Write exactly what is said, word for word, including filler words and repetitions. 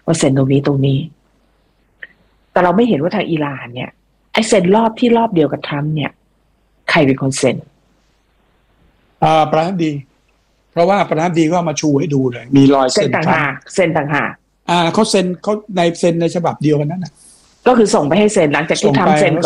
ว่าเซ็นตรงนี้ตรงนี้แต่เราไม่เห็นว่าทางอิหร่านเนี่ยไอ้เซ็นรอบที่รอบเดียวกับทรัมป์เนี่ยใครเป็นคนเซ็นอ่าประธานาธิบดีเพราะว่าประธานาธิบดีก็มาชูให้ดูเลยมีรอยเซ็นต่างหากเซ็นต่างหากอ่าเขาเซ็นเขาในเซ็นในฉบับเดียวกันนั่นแหละก็คือส่งไปให้เซ็นหลังจากที่ทำเซ็น